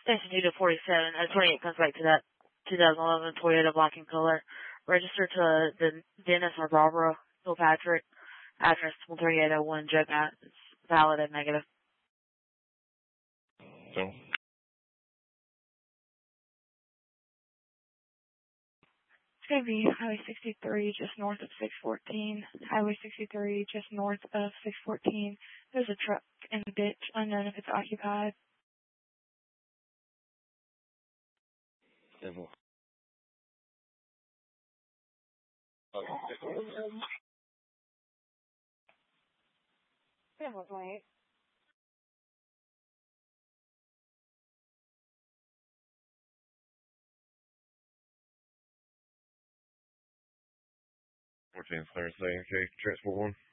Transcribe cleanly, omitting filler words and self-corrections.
Station 2 to 47, 28 comes back to that 2011 Toyota black in color. Registered to the Dennis or Barbara Kilpatrick. Address 13801 Jughat. It's valid and negative. So. It's going to be Highway 63 just north of 614. Highway 63 just north of 614. There's a truck in the ditch, unknown if it's occupied. Devil. Devil 28. Thursday, okay, transport 1.